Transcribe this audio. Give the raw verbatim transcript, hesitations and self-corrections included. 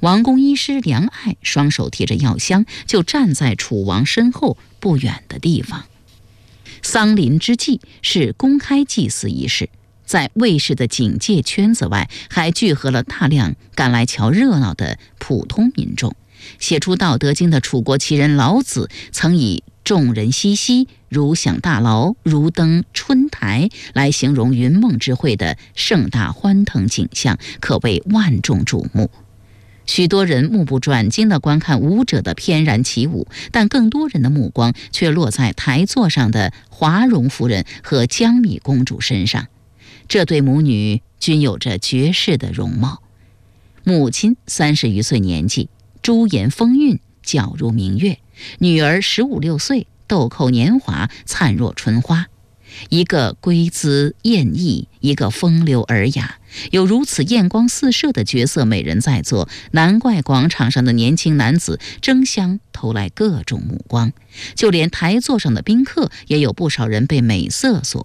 王宫医师梁爱双手提着药箱，就站在楚王身后不远的地方。丧临之际是公开祭祀仪式，在卫士的警戒圈子外，还聚合了大量赶来瞧热闹的普通民众。写出《道德经》的楚国奇人老子曾以众人熙熙，如享大劳，如登春台来形容云梦之会的盛大欢腾景象，可谓万众瞩目。许多人目不转睛地观看舞者的翩然起舞，但更多人的目光却落在台座上的华容夫人和江米公主身上。这对母女均有着绝世的容貌。母亲三十余岁年纪，朱颜风韵，皎如明月；女儿十五六岁，豆蔻年华，灿若春花。一个归姿艳逸，一个风流尔雅，有如此艳光四射的绝色美人在座，难怪广场上的年轻男子争相投来各种目光，就连台座上的宾客也有不少人被美色所